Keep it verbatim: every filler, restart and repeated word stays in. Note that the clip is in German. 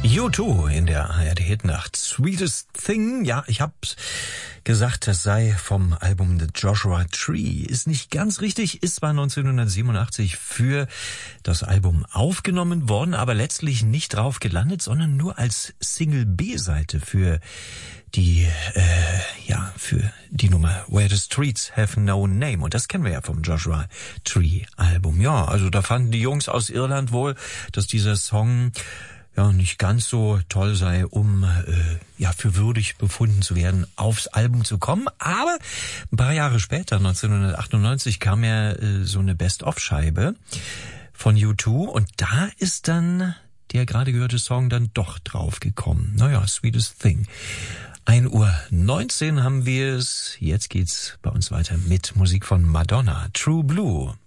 U zwei in der A R D-Hitnacht. Sweetest Thing. Ja, ich hab's gesagt, das sei vom Album The Joshua Tree. Ist nicht ganz richtig, ist zwar neunzehnhundertsiebenundachtzig für das Album aufgenommen worden, aber letztlich nicht drauf gelandet, sondern nur als Single-B-Seite für die, äh, ja, für die Nummer Where the Streets Have No Name. Und das kennen wir ja vom Joshua Tree Album. Ja, also da fanden die Jungs aus Irland wohl, dass dieser Song ja nicht ganz so toll sei, um äh, ja für würdig befunden zu werden, aufs Album zu kommen. Aber ein paar Jahre später, neunzehnhundertachtundneunzig, kam ja äh, so eine Best-of-Scheibe von U zwei und da ist dann der gerade gehörte Song dann doch draufgekommen. Naja, Sweetest Thing. ein Uhr neunzehn haben wir es. Jetzt geht's bei uns weiter mit Musik von Madonna. True Blue.